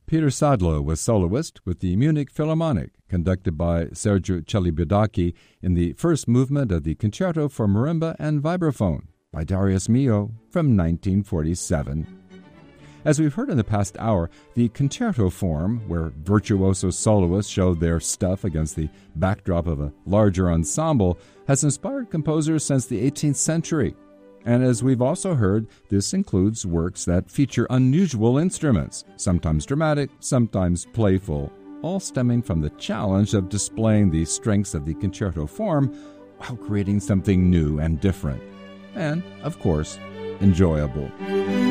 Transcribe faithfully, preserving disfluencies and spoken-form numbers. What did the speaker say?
Peter Sadlo was soloist with the Munich Philharmonic, conducted by Sergiu Celibidache in the first movement of the Concerto for Marimba and Vibraphone by Darius Milhaud from nineteen forty-seven. As we've heard in the past hour, the concerto form, where virtuoso soloists showed their stuff against the backdrop of a larger ensemble, has inspired composers since the eighteenth century. And as we've also heard, this includes works that feature unusual instruments, sometimes dramatic, sometimes playful, all stemming from the challenge of displaying the strengths of the concerto form while creating something new and different. And, of course, enjoyable.